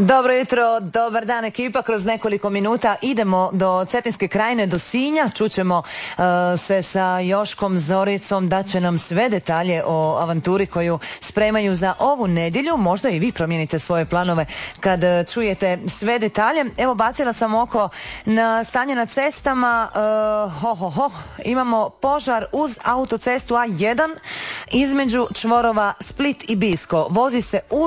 Dobro jutro, dobar dan ekipa. Kroz nekoliko minuta idemo do Cetinske krajine, do Sinja. Čućemo se sa Joškom Zoricom da će nam sve detalje o avanturi koju spremaju za ovu nedjelju. Možda i vi promijenite svoje planove kad čujete sve detalje. Evo, bacila sam oko na stanje na cestama. Imamo požar uz autocestu A1 između čvorova Split i Bisko. Vozi se u